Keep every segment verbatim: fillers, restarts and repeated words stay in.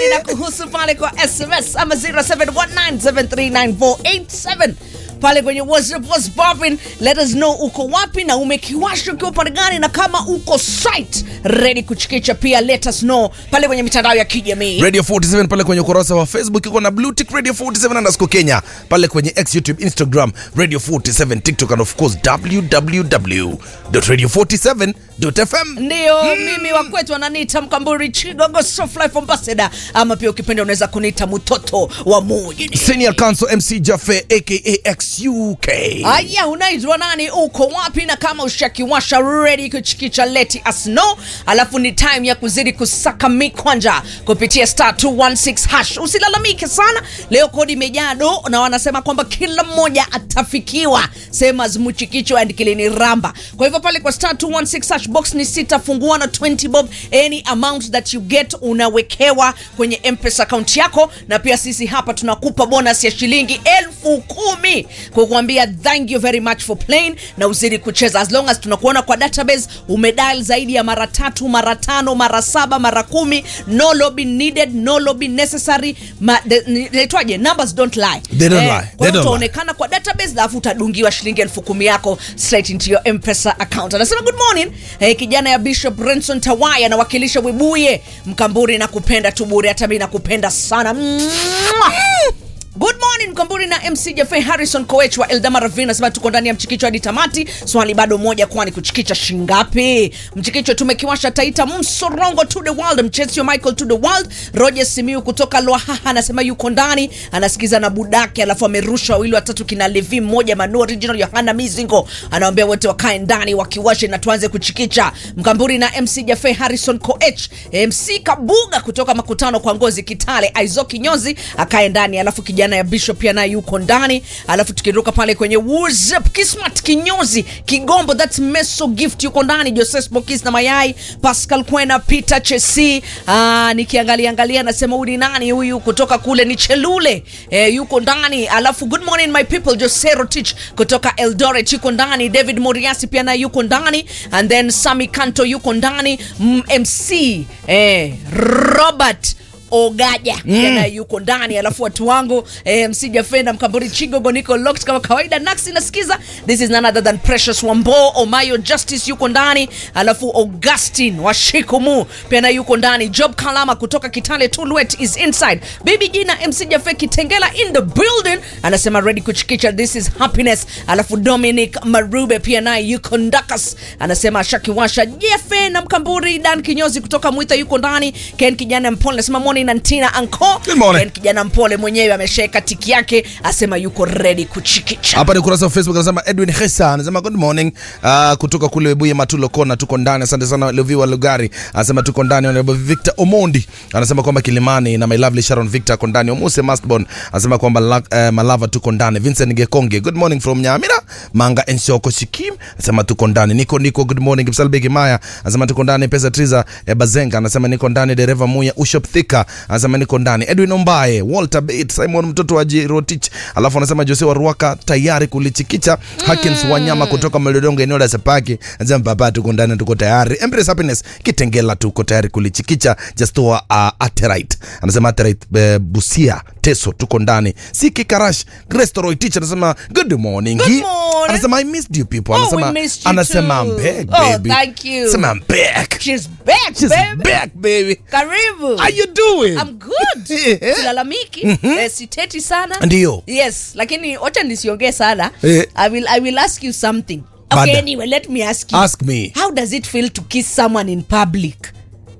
na kuhusu pale kwa S M S ama zero seven one nine seven three nine four eight seven. Pale kwenye WhatsApp was popping. Let us know uko wapi na umekiwasha ukiwa pale gani, na kama uko site ready kuchikicha pia let us know pale kwenye mitandao ya kijamii. Radio forty-seven pale kwenye ukurasa wa Facebook iko na Blue Tick Radio forty-seven underscore Kenya, pale kwenye X, YouTube, Instagram Radio forty-seven, TikTok and of course w w w dot radio forty-seven dot f m. Ndio mm. Mimi wa kwetu wananiita Mkamburi Chigogo Soft Life Ambassador, ama pia ukipenda unaweza kuniita mtoto wa Mungu. Senior Counsel M C Jaffe aka X U K. Aya, unaitwa nani, uko wapi, na kama ushakiwasha ready kuchikicha let us know. Alafu ni time ya kuzidi kusaka mikwanja kupitia star two one six hash. Usilalamike sana, leo kodi imejaa do na wanasema kwamba kila mmoja atafikiwa. Sema zmuchikicho and kilini ramba. Kwa hivyo pale kwa star two one six hash box ni sita, fungua na twenty bob. Any amount that you get unawekewa kwenye M-Pesa account yako, na pia sisi hapa tunakupa bonus ya shilingi elfu kumi kukuambia thank you very much for playing, na uzidi kucheza. As long as tunakuona kwa database umedial zaidi ya mara tatu, mara tano, mara saba, mara kumi, no lobby needed, no lobby necessary. Naitwaje? Numbers don't lie. They don't eh, lie. Kwa They don't utaonekana kwa database alafu utadungiwa shilingi elfu kumi yako straight into your M-Pesa account. Anasema good morning. Eh, kijana ya Bishop Renson Tawaya anawakilisha Webuye. Mkamburi na kupenda tu bure, hata mimi nakupenda sana. Mwah! Good morning Mkamburi na M C Jaffe. Harrison Koech wa Eldama Ravina sema tuko ndani ya mchikicho hadi tamati. Swali bado moja, kwani kuchikicha shingapi? Mchikicho tumekiwasha. Taita Msorongo to the world, Mchezio Michael to the world. Roger Simiu kutoka Lwahaha anasema yuko ndani anasikiza na budake, alafu amerusha wawili watatu kina Levi mmoja Manu original Yohana Mizingo anawaambia wote wakae ndani wakiwashe na tuanze kuchikicha. Mkamburi na M C Jaffe. Harrison Koech, M C Kabuga kutoka Makutano kwa Ngozi Kitale, Aizoki Nyozi akae ndani, alafu kijana ya Bishop pia na yuko ndani. Alafu tukiruka pale kwenye WhatsApp, Kismat Kinyozi Kigombo, that's Meso Gift yuko ndani. Joseph Bokis na mayai, Pascal Kwena, Peter Chesi. Ah, nikiangalia angalia nasema huyu nani huyu kutoka kule ni Chelule eh, yuko ndani. Alafu good morning my people, Jose Rotich kutoka Eldoret yuko ndani. David Moriasi pia na yuko ndani, and then Sami Kanto yuko ndani. M C eh, Robert Ogaja mm. yana yuko ndani. Alafu watu wangu eh, msija fenda Mkamburi Chigogo niko locked kama kawaida. Naxi nasikiza, this is none other than Precious Wambo. Omayo Justice yuko ndani. Alafu Augustine wa Shikumu pia na yuko ndani. Job Kalama kutoka Kitale Tulwet is inside. Baby Gina msija fe Kitengela in the building anasema ready kuchikicha, this is happiness. Alafu Dominic Marube pia na yuko ndakas anasema shakiwasha. Jefe na Mkamburi. Dan Kinyozi kutoka Mwita yuko ndani. Ken kijana mpole anasema morning Nantina Anko. Ken kijana mpole mwenyewe amesheka tiki yake asema yuko ready kuchikicha. Hapa ni kurasa wa Facebook anasema Edwin Hesa anasema good morning uh, kutoka kule Webuye Matulo Kona tuko ndani. Asante sana Leviwa Lugari anasema tuko ndani. Honorable Victor Omondi anasema kwamba Kilimani na my lovely Sharon Victor tuko ndani. Omuse Mastborn anasema kwamba uh, Malava tuko ndani. Vincent Gekonge good morning from Nyamira. Manga Ensoko Shikim anasema tuko ndani. Niko Niko good morning. Kipsalbeki Maya anasema tuko ndani. Pesa Triza eh, Bazenga anasema niko ndani. Dereva Muya Ushop Thika anasema niko ndani. Edwin Ombaye, Walter Bate, Simon mtoto wa Jirotich. Alafu anasema Jose wa Ruaka tayari kulichikicha. mm. Hakins Wanyama kutoka Melodongo eneo la Sepaki anasema baba tuko ndani tuko tayari. Embrace Happiness Kitengela tuko tayari kulichikicha. Justoa uh, Aterite anasema Aterite uh, Busia Teso tuko ndani. Siki Karash Restoroy Teacher anasema good morning. Good morning. Anasema I missed you people. Anasema oh, anasema I'm back baby. Oh, thank you. Anasema I'm back. She's back She's baby. back baby. Karibu. How you doing? I'm good. Yeah. Silalamiki. Mm-hmm. Eh, siteti sana. Ndio. Yes, lakini wacha nisiongee sana. Yeah. I will I will ask you something. Bada. Okay, anyway, let me ask you. Ask me. How does it feel to kiss someone in public?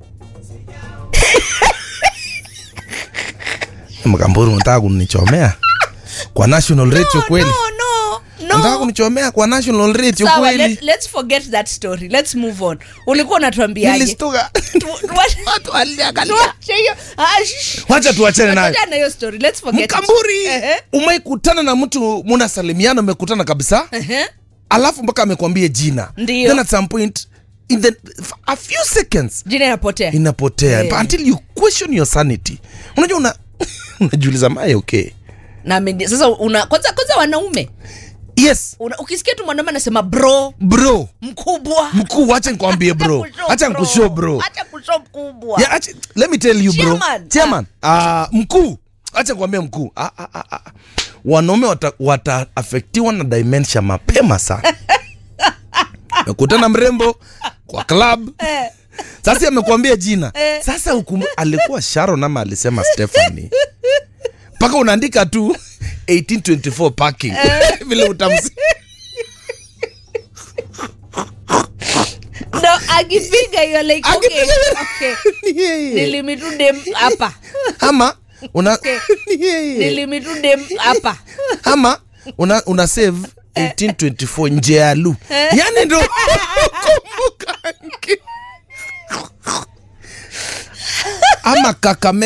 Mkamburu unataka kunichomea kwa national rate no, kweli? No, no, no. Unataka kunichomea kwa national rate Sawa, kweli? let, let's forget that story. Let's move on. Ulikuwa unatuambiaje? Nilistuka. Watu waliangalia. Wacha tuachane nayo. Wacha na hiyo story. Let's forget. Mkamburi, uh-huh. umeikutana na mtu mnasalimiana, umekutana kabisa? Uh-huh. Alafu mpaka amekwambia jina. Ndiyo. Then at some point in the a few seconds jina inapotea. Inapotea. Yeah. But until you question your sanity. Unajua una unajiuliza mae okay. Na mimi sasa una kwanza kwanza wanaume. Yes. Una, ukisikia tu mwanaume anasema bro, bro, mkubwa, mkuu, acha nikwambie bro. Acha nikushow bro. shop kubwa. Yeah, acha, let me tell you bro. Chairman. Chairman. Ah, uh, mkuu. Acha kuambia mkuu. Ah, ah, ah, ah. Wanaume wata, wata affectiwa na dementia mapema sana. Mekutana mrembo kwa club. Eh. Sasa amekuambia jina. Eh. Sasa hukumu alikuwa Sharon ama alisema Stephanie. Paka unaandika tu eighteen twenty-four parking. Eh. Vile utamsi. No, akipiga you're like okay. Okay. Nilimitu dem hapa. Ama una okay. Nilimitu dem hapa. Ama una una save eighteen twenty-four Njealu. Yani ndo kumbuka. Ama Kakame